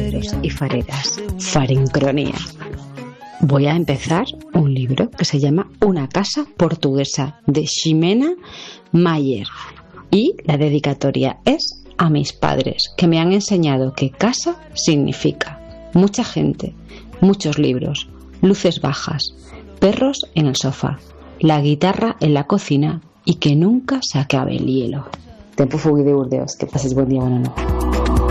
fareros y fareras, Farincronía. Voy a empezar un libro que se llama Una casa portuguesa, de Ximena Mayer, y la dedicatoria es a mis padres, que me han enseñado que casa significa mucha gente, muchos libros, luces bajas, perros en el sofá, la guitarra en la cocina y que nunca se acabe el hielo. Tempo Fugui de Burdeos, que pases buen día, buena noche.